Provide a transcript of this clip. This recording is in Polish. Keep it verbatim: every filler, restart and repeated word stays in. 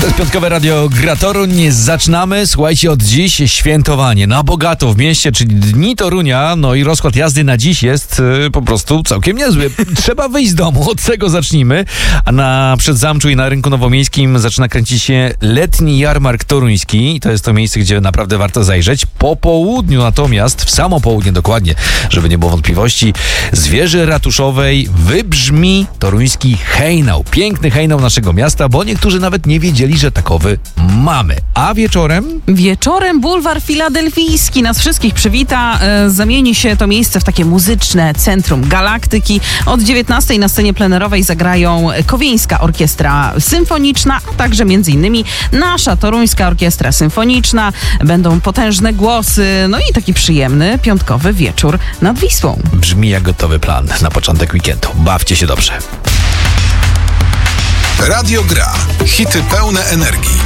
To jest piątkowe Radio Gra Toruń. Zaczynamy, słuchajcie, od dziś świętowanie na bogato w mieście, czyli Dni Torunia. No i rozkład jazdy na dziś jest y, po prostu całkiem niezły. Trzeba wyjść z domu, od tego zacznijmy. A na Przedzamczu i na Rynku Nowomiejskim zaczyna kręcić się letni jarmark toruński. To jest to miejsce, gdzie naprawdę warto zajrzeć. Po południu natomiast, w samo południe dokładnie, żeby nie było wątpliwości, z wieży ratuszowej wybrzmi toruński hejnał. Piękny hejnał naszego miasta, bo niektórzy nawet nie wiedzieli, że takowy mamy. A wieczorem? Wieczorem bulwar filadelfijski nas wszystkich przywita. E, zamieni się to miejsce w takie muzyczne centrum galaktyki. Od dziewiętnastej na scenie plenerowej zagrają Kowieńska Orkiestra Symfoniczna, a także między innymi nasza Toruńska Orkiestra Symfoniczna. Będą potężne głosy, no i taki przyjemny piątkowy wieczór nad Wisłą. Brzmi jak gotowy plan na początek weekendu. Bawcie się dobrze. Radio Gra. Hity pełne energii.